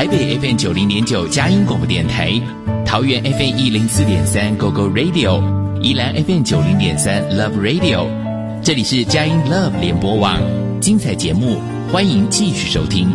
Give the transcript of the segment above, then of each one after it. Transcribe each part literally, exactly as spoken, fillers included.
台北 F M 九零点九佳音广播电台，桃园 F M 一零四点三 Go Go Radio， 宜兰 F M 九零点三 Love Radio。这里是佳音 Love 联播网，精彩节目，欢迎继续收听。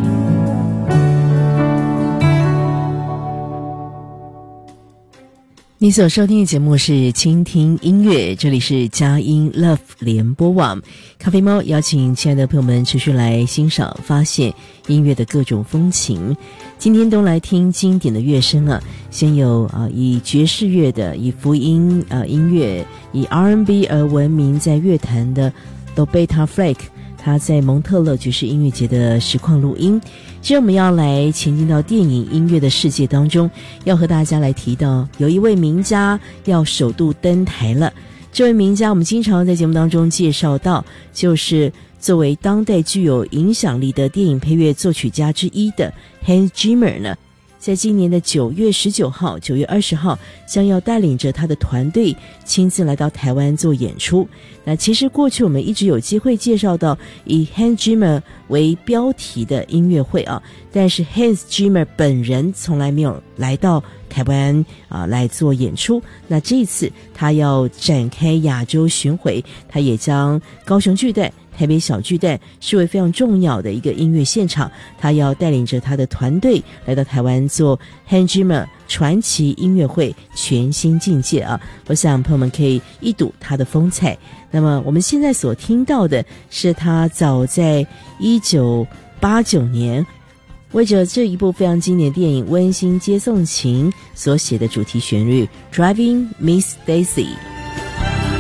你所收听的节目是倾听音乐，这里是佳音 Love 联播网，咖啡猫邀请亲爱的朋友们持续来欣赏发现音乐的各种风情。今天都来听经典的乐声啊，先有啊以爵士乐的，以福音啊音乐，以 R and B 而闻名在乐坛的 Roberta Flack， 他在蒙特勒爵士音乐节的实况录音。接着我们要来前进到电影音乐的世界当中，要和大家来提到有一位名家要首度登台了。这位名家我们经常在节目当中介绍到，就是作为当代具有影响力的电影配乐作曲家之一的 Hans Zimmer 呢，在今年的九月十九号、九月二十号将要带领着他的团队亲自来到台湾做演出。那其实过去我们一直有机会介绍到以 Hans Zimmer 为标题的音乐会啊，但是 Hans Zimmer 本人从来没有来到台湾啊来做演出。那这一次他要展开亚洲巡回，他也将高雄巨蛋、台北小巨蛋视为非常重要的一个音乐现场，他要带领着他的团队来到台湾做 Hans Zimmer 传奇音乐会全新境界啊！我想朋友们可以一睹他的风采。那么我们现在所听到的是他早在一九八九年为着这一部非常经典电影《温馨接送情》所写的主题旋律 Driving Miss Daisy。